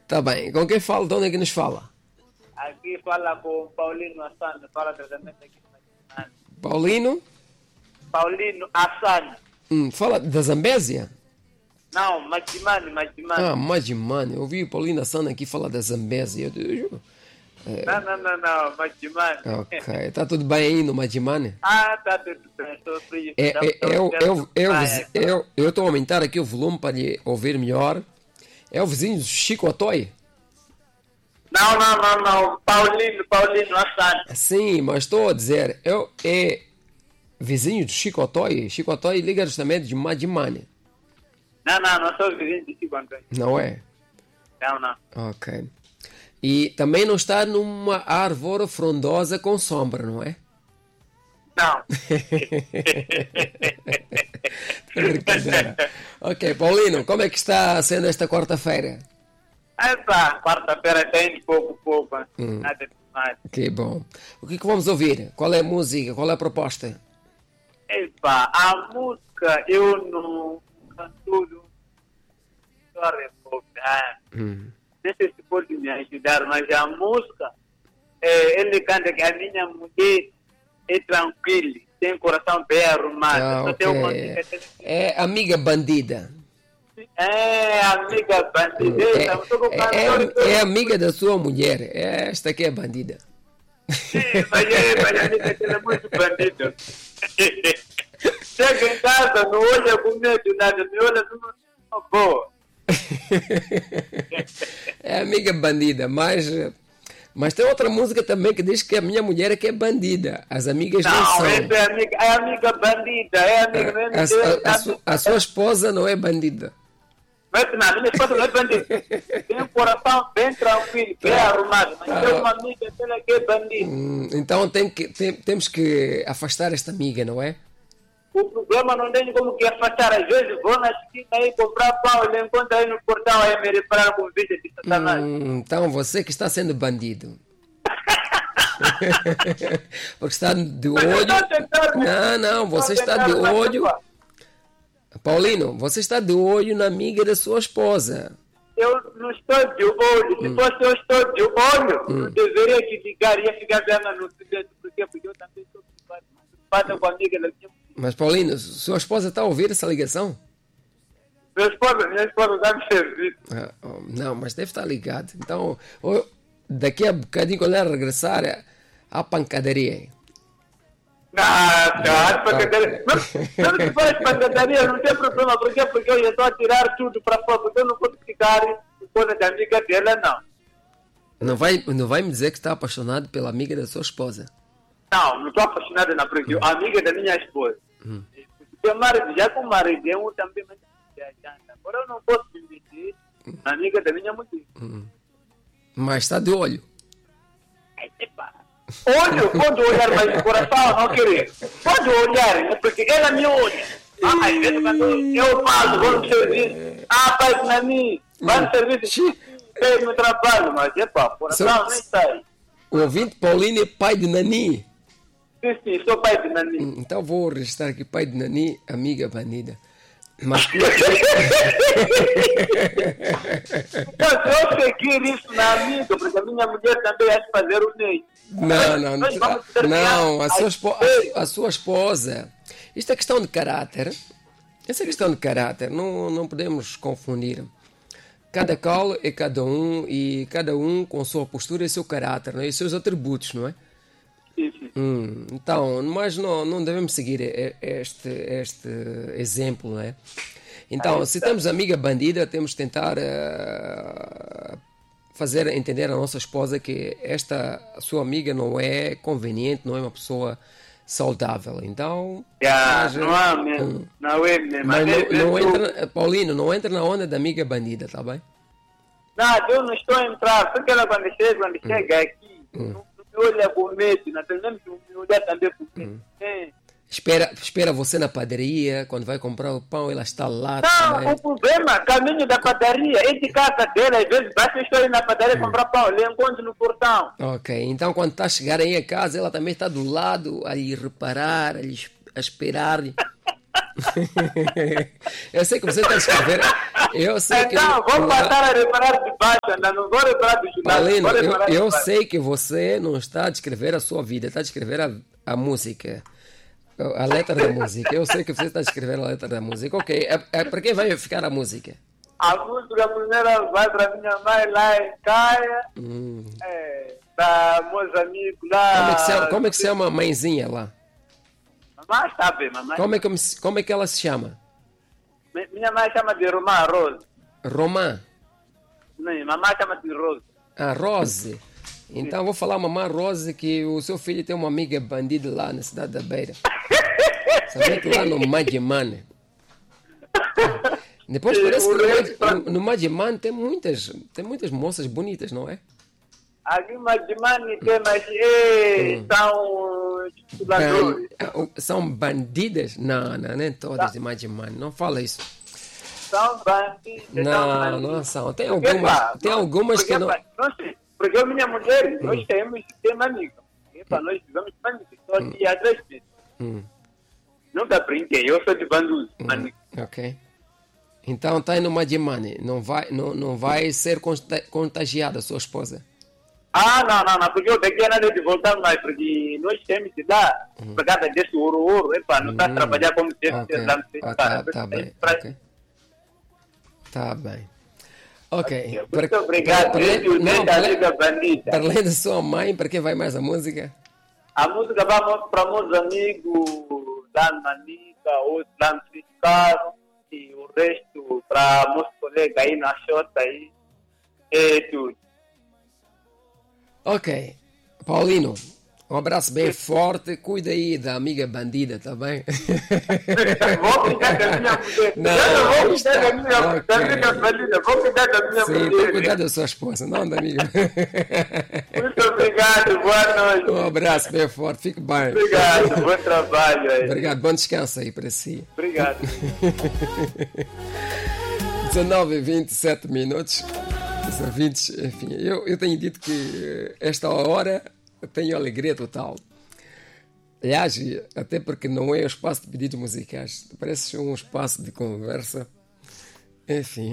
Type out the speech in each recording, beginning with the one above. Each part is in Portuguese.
Tá bem. Com quem fala? De onde é que nos fala? Aqui fala com o Paulino Assano, fala tratamento aqui no Magimane. Paulino? Paulino Assano. Fala da Zambésia? Não, Magimane. Ah, Magimane. Eu ouvi o Paulino Assano aqui falar da Zambésia. Eu juro. Não, Magimane. Ok. Tá tudo bem aí no Magimane? Tá tudo bem, estou frio. Eu estou a aumentar aqui o volume para lhe ouvir melhor. É o vizinho do Chico Otoy? Não. Paulino Assano. Sim, mas estou a dizer, é vizinho do Chico Otoy? Chico Otoy liga justamente de Magimane. Não sou vizinho de Chico Antônio. Não é? Não. Ok. E também não está numa árvore frondosa com sombra, não é? Não. Brincadeira. Ok, Paulino, como é que está sendo esta quarta-feira? Quarta-feira tem pouco. Nada demais. Que bom. O que vamos ouvir? Qual é a música? Qual é a proposta? A música eu não canto tudo. Só reportar. Não sei se pode me ajudar, mas a música, ele canta que a minha mulher é tranquila, tem coração bem arrumado. Okay. É amiga bandida. É amiga bandida. É amiga da sua mulher. Esta aqui é bandida. Sim, mas a amiga dela é muito bandida. Chega em casa, não olha com medo nada, me olha numa boa. É amiga bandida, mas tem outra música também que diz que a minha mulher é que é bandida. As amigas não são. Essa é amiga bandida. A sua esposa não é bandida. Mas não, minha esposa não é bandida. Tem um coração bem tranquilo, bem arrumado. Mas tem uma amiga dela que é bandida. Então temos que afastar esta amiga, não é? O problema não tem como que afastar. Às vezes vou na esquina aí comprar pão, ele encontra aí no portal aí me reparar com vídeo de Satanás. Então você que está sendo bandido. Porque está de olho. Não, você está de olho. Paulino, você está de olho na amiga da sua esposa. Eu não estou de olho. Se fosse eu estou de olho, eu deveria te ligar e ia ficar vendo no silêncio. Porque eu também estou preocupado com a amiga da minha. Mas Paulino, sua esposa está a ouvir essa ligação? Minha esposa está me servindo. Não, mas deve estar ligado. Então, daqui a bocadinho, quando ela regressar, há pancadaria. Pancadaria. Mas se faz pancadaria, não tem problema. Por quê? Porque eu já estou a tirar tudo para fora. Porque eu não posso ficar com a amiga dela, não. Não vai me dizer que está apaixonado pela amiga da sua esposa. Não estou apaixonado na preview. Amiga da minha esposa. Já com o marido, eu também me adianta. Agora eu não posso me meter na amiga da minha mulher. Mas está de olho. Olho, pode olhar, mas o coração não querer. Pode olhar, porque ela me olha. Às vezes quando eu falo, vou no serviço. Pai, na minha, vai no serviço. Tem no trabalho, mas o coração nem sai. O ouvinte Paulino é pai de Nani. Sim, sou pai de Nani. Então vou registrar aqui, pai de Nani, amiga bandida. Mas se eu seguir isso na amiga, porque a minha mulher também vai fazer o meio. Não, a sua esposa. Isto é questão de caráter. Essa é questão de caráter, não podemos confundir. Cada qual é cada um e cada um com sua postura e seu caráter, não é? E seus atributos, não é? Então, mas não devemos seguir este exemplo, não é? Então, se temos amiga bandida, temos que tentar fazer entender à nossa esposa que esta sua amiga não é conveniente, não é uma pessoa saudável. Então, não é mesmo. Mas não entra, Paulino, não entra na onda da amiga bandida, tá bem? Não, eu não estou a entrar, porque ela quando chega aqui, não me olha com medo, naturalmente me olha também com medo. Espera você na padaria, quando vai comprar o pão, ela está lá. Não, também. O problema, caminho da padaria, é de casa dela, às vezes basta eu ir na padaria comprar pão, ele encontra no portão. Ok, então quando está a chegar aí a casa, ela também está do lado, a lhe reparar, a esperar. Eu sei que você está a escrever. Eu sei que. Então, vou passar a reparar de baixo, ainda não vou reparar do ginásio. Paulino, vou reparar de eu baixo. sei que você não está a descrever a sua vida, está a descrever a música. A letra da música. Eu sei que você está a escrever a letra da música. Ok, para quem vai ficar a música? A música primeira vai para minha mãe lá em Caia, para meus amigos lá. Como é que se chama a mãezinha lá? Mamãe sabe, mamãe. Como é que ela se chama? Minha mãe chama de Romã Rose. Romã. Não, mamãe chama de Rose. Ah, Rose. Então vou falar a mamãe Rose que o seu filho tem uma amiga bandida lá na cidade da Beira. Sabia que lá no Magimane. Depois parece que no Magimane tem muitas moças bonitas, não é? Aqui em Magimane tem, mas são estuladores. São bandidas? Não, nem todas de Magimane. Não fala isso. São bandidas. Não são. Tem algumas que não... Não sei, porque a minha mulher, nós temos amiga. Nós vivemos bandidos. Só que às vezes... Nunca brinquei, eu sou de Banduz. Ok. Então está aí no Magimane. Não vai ser contagiada a sua esposa? Não, porque eu daqui a nada de voltar mais, porque nós temos de dar, por causa desse ouro, não está a trabalhar como deve lá no Tá bem. Ok. Tá bem. Ok. Muito obrigado. Para além da sua mãe, para quem vai mais a música? A música vai para meus amigos lá na Manica, outros lá no Ciscaro, e o resto para meus colegas aí na Xota aí. É tudo. Ok. Paulino, um abraço bem forte. Cuida aí da amiga bandida, tá bem? Vou cuidar da minha mulher. Não, vou cuidar da minha amiga bandida. Vou cuidar da minha mulher. Sim, tem que cuidar da sua esposa, não da amiga. Muito obrigado, boa noite. Um abraço bem forte, fique bem. Obrigado, bom trabalho aí. Obrigado, bom descanso aí para si. Obrigado. 19h27 minutos. Os ouvintes, enfim, eu tenho dito que esta hora eu tenho alegria total. Aliás, até porque não é um espaço de pedidos musicais, parece um espaço de conversa. Enfim.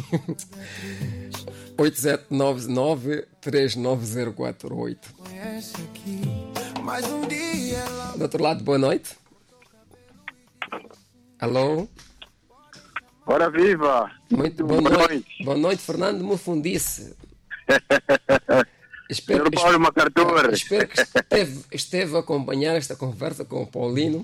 8799-39048. Do outro lado, boa noite. Alô? Ora viva! Muito boa noite. Boa noite, Fernando Mufundice. Espero que esteve a acompanhar esta conversa com o Paulino.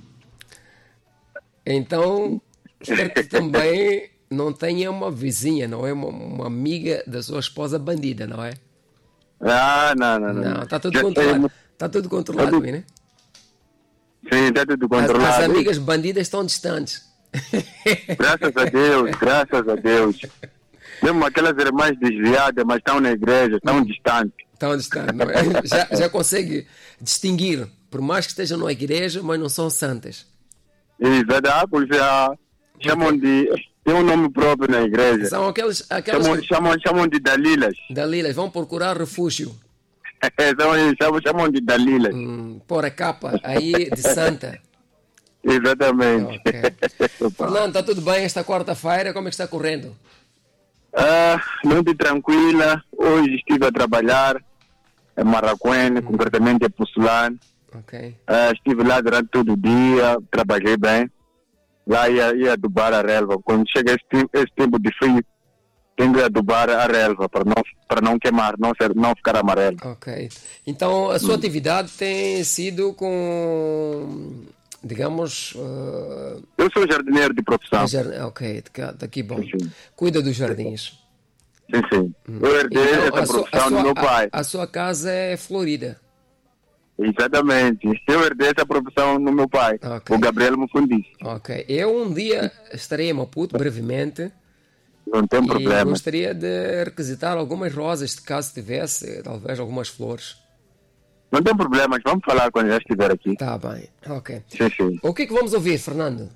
Então, espero que também não tenha uma vizinha, não é? Uma amiga da sua esposa bandida, não é? Não. Está tudo controlado. Está tudo controlado, né? Sim, está tudo controlado. As amigas bandidas estão distantes. Graças a Deus. Mesmo aquelas irmãs desviadas, mas estão na igreja, estão distantes. Estão distantes, não é? Já consegue distinguir, por mais que estejam na igreja, mas não são santas. Exato, porque chamam de... Tem um nome próprio na igreja. São aquelas chamam de Dalilas. Dalilas, vão procurar refúgio. chamam de Dalilas. Pôr a capa aí de santa. Exatamente. Okay. Fernando, está tudo bem esta quarta-feira? Como é que está correndo? Muito tranquila. Hoje estive a trabalhar em Marraquém, concretamente em Pucelane. Okay. Estive lá durante todo o dia, trabalhei bem. Lá ia adubar a relva. Quando chega esse tempo de frio, tenho que adubar a relva para não queimar, não ficar amarelo. Ok. Então, a sua atividade tem sido com... digamos... Eu sou jardineiro de profissão. Ok, tá aqui bom. Sim. Cuida dos jardins. Sim. Eu herdei essa profissão do meu pai. A sua casa é florida. Exatamente. Eu herdei essa profissão no meu pai, okay. O Gabriel Mufundice. Ok. Eu um dia estarei em Maputo, brevemente. Não tem problema. Gostaria de requisitar algumas rosas, caso tivesse, talvez algumas flores. Não tem problema, vamos falar quando já estiver aqui. Tá bem, ok. Sim. O que vamos ouvir, Fernando?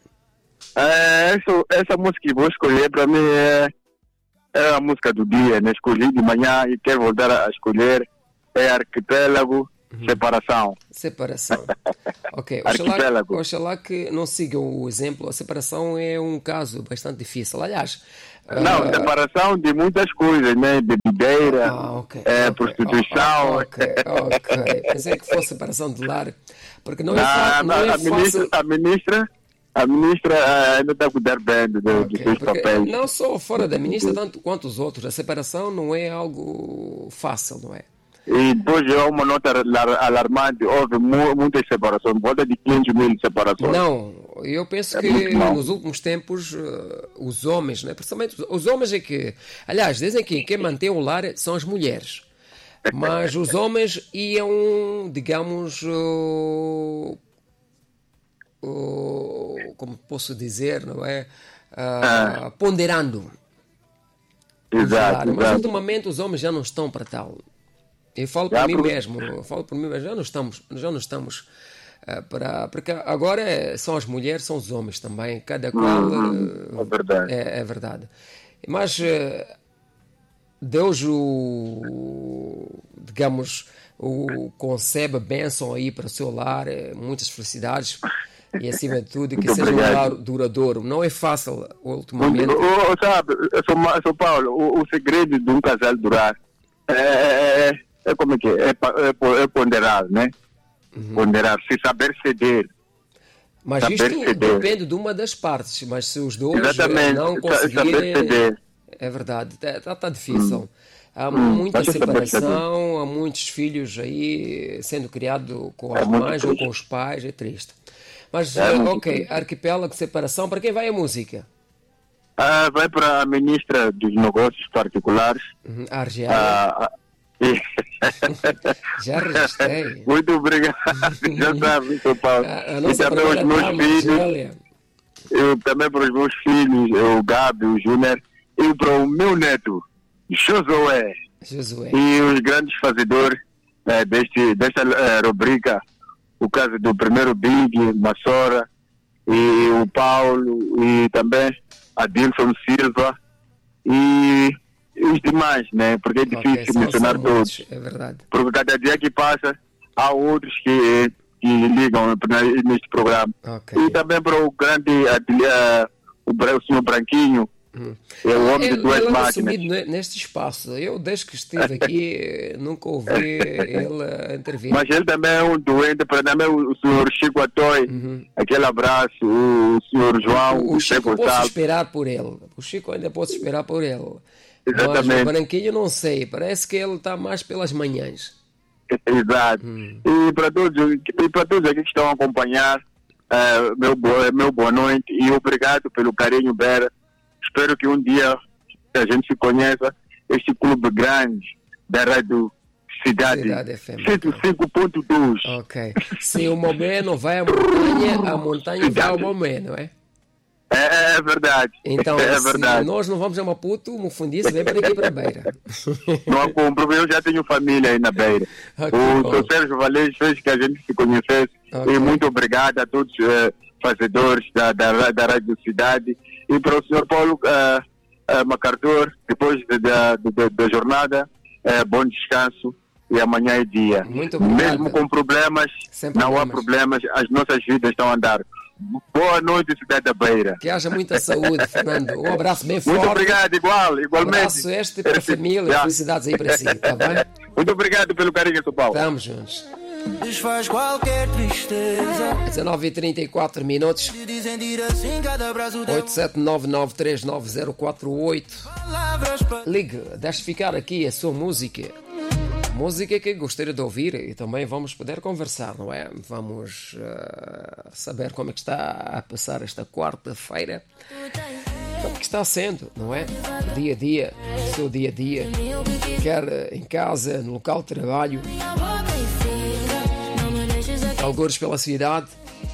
Essa música que vou escolher para mim é a música do dia, né? Escolhi de manhã e quero voltar a escolher. É Arquipélago, Separação. Ok. Arquipélago. Oxalá que não sigam o exemplo. A separação é um caso bastante difícil. Aliás... Não, separação de muitas coisas, né? De bebedeira, prostituição. Ok. Pensei que fosse separação de lar. Porque não é fácil. A ministra ainda está a cuidar bem dos seus papéis. Não só fora da ministra, tanto quanto os outros. A separação não é algo fácil, não é? E depois há uma nota alarmante, houve muitas separações, volta de 500 mil separações. Não, eu penso que nos últimos tempos os homens, né, principalmente os homens é que, aliás, dizem que quem mantém o lar são as mulheres, mas os homens iam, digamos, como posso dizer, não é? Ponderando. Exato. Mas ultimamente os homens já não estão para tal. Eu falo por mim mesmo, já não estamos para... Porque agora são as mulheres, são os homens também, cada qual... É verdade. É verdade. Mas Deus, concebe a bênção aí para o seu lar, muitas felicidades e, acima de tudo, que seja um lar duradouro. Não é fácil, ultimamente. Sabe, São Paulo, o segredo de um casal durar é como é que é ponderar, né? Ponderar, se saber ceder. Mas isto depende de uma das partes, mas se os dois não conseguirem, é verdade, está difícil. Há muita separação, há muitos filhos aí sendo criados com as mães ou com os pais, é triste. Mas, ok, arquipélago, separação, para quem vai a música? Vai para a ministra dos Negócios Particulares. Argelia. Já registrei. Muito obrigado. Já sabe, São Paulo. E também os meus filhos. Eu também para os meus filhos, o Gabi, o Júnior, e para o meu neto, Josué. E os grandes fazedores desta rubrica, o caso do primeiro Big, Massora, e o Paulo, e também Adilson Silva, e os demais, né? Porque é difícil mencionar todos. É verdade. Porque cada dia que passa, há outros que ligam neste programa. E também para o grande o senhor Branquinho, é o homem de duas máquinas. Sumido neste espaço. Eu, desde que estive aqui, nunca ouvi ele intervir. Mas ele também é um doente, para também o senhor Chico Atoy, aquele abraço, o senhor João, o Chico posso esperar por ele. O Chico ainda posso esperar por ele. Exatamente. Mas o Branquinho não sei, parece que ele está mais pelas manhãs. Exato. E para todos aqui que estão a acompanhar, meu boa noite e obrigado pelo carinho, Bera. Espero que um dia a gente se conheça, este clube grande da Rádio Cidade 105.2. Ok. Se o Momé não vai à montanha vai ao Momé, não é? É verdade. Então, se nós não vamos a Maputo, o Mufundice vem para aqui para a Beira. Não há como, eu já tenho família aí na Beira. O Sr. Sérgio Valês fez que a gente se conhecesse. E muito obrigado a todos os fazedores da Rádio Cidade. E para o Sr. Paulo MacArthur, depois da jornada, bom descanso e amanhã é dia. Muito obrigado. Mesmo com problemas, não há problemas, as nossas vidas estão a andar. Boa noite, Cidade da Beira. Que haja muita saúde, Fernando. Um abraço bem forte. Muito obrigado, igualmente. Um abraço para a família, felicidades aí para si, está bem? Muito obrigado pelo carinho, São Paulo. Estamos juntos. Desfaz qualquer tristeza. 19h34 minutos. 879939048. Ligue, deixe ficar aqui a sua música. Música que gostaria de ouvir e também vamos poder conversar, não é? Vamos saber como é que está a passar esta quarta-feira. Como é que está sendo, não é? Dia a dia, seu dia a dia. Quer em casa, no local de trabalho. Algures pela cidade.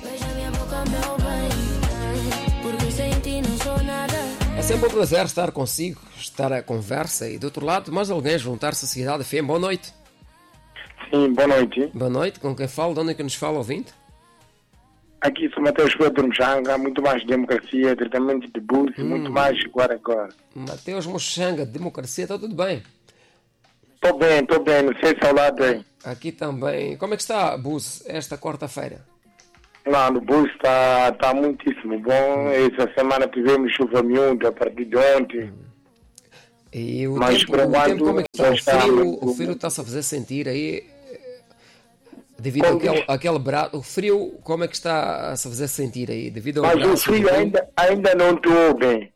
É sempre um prazer estar consigo, estar à conversa e do outro lado, mais alguém juntar-se à Cidade FM. Boa noite. Sim, boa noite. Boa noite, com quem fala? De onde é que nos fala, ouvinte? Aqui sou Mateus Pedro Mchanga, muito mais democracia, tratamento de bolsa, muito mais agora. Mateus Mchanga, democracia, está tudo bem? Estou bem, não sei se ao lado aí. Aqui também. Como é que está, Bus, esta quarta-feira? Lá no bus está muitíssimo bom. Essa semana tivemos chuva miúda a partir de ontem. E o Mas tempo, por enquanto, como é que está? já está O muito- frio está-se a fazer sentir aí, devido àquele braço. O frio, como é que está a se fazer sentir aí? Devido ao Mas o braço do frio frio? ainda não estou bem.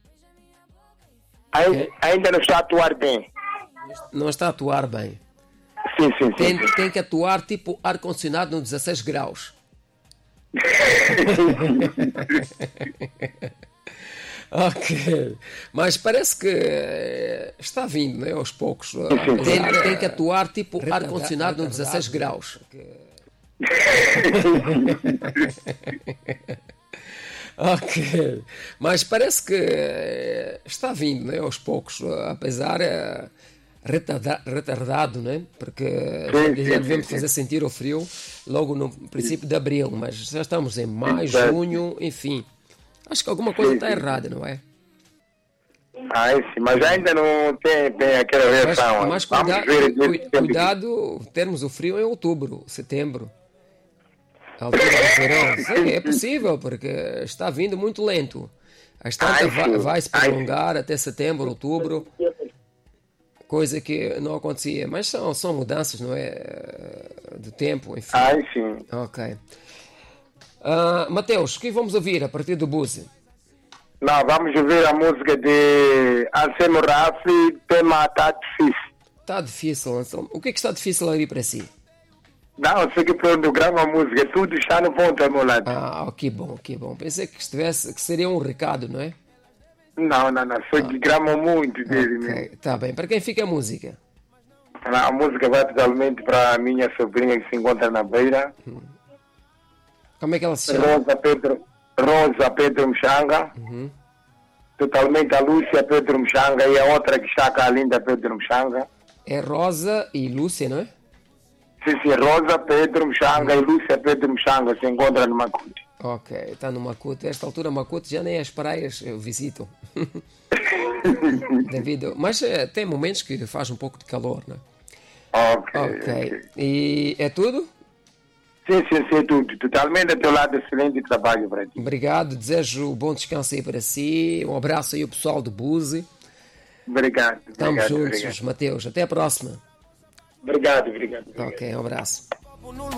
Ok. Ainda não está a atuar bem. Não está a atuar bem. Sim. Tem que atuar tipo ar-condicionado no 16 graus. Ok, mas parece que está vindo, né, aos poucos. Tem que atuar tipo ar-condicionado no 16 graus. Ok, mas parece que está vindo, né, aos poucos, apesar retardado, né? Porque já devemos fazer sentir o frio logo no princípio de abril, mas já estamos em maio, junho, enfim. Acho que alguma coisa está errada, não é? Sim, mas ainda não tem aquela reação. Mas Vamos ver nesse tempo. cuidado, termos o frio em outubro, setembro. A altura do verão. Sim, é possível, porque está vindo muito lento. A estada vai se prolongar até setembro, outubro. Coisa que não acontecia. Mas são mudanças, não é? Do tempo, enfim. Sim. Ok. Mateus, o que vamos ouvir a partir do Buzi? Não, vamos ouvir a música de Anselmo Raffi, tema Tá Difícil. Está difícil, Anselmo. O que é que está difícil ali para si? Não, eu sei que pronto, grava a música, tudo está no ponto, meu lado. Que bom, que bom. Pensei que seria um recado, não é? Não, foi que grava muito dele mesmo. Ok, tá bem. Para quem fica a música? A música vai totalmente para a minha sobrinha que se encontra na beira. Como é que ela se chama? Rosa Pedro Mchanga. Totalmente a Lúcia Pedro Mchanga e a outra que está cá, a linda Pedro Mchanga. É Rosa e Lúcia, não é? Sim, Rosa Pedro Mchanga e Lúcia Pedro Mchanga se encontram no Macuti. Ok, está no Macuto. A esta altura, Macuto já nem as praias eu visito. Mas tem momentos que faz um pouco de calor, não é? Ok. E é tudo? Sim, tudo. Totalmente do teu lado, excelente trabalho para ti. Obrigado, desejo bom descanso aí para si. Um abraço aí ao pessoal do Buzi. Obrigado. Estamos juntos, Mateus. Até a próxima. Obrigado. Ok, um abraço.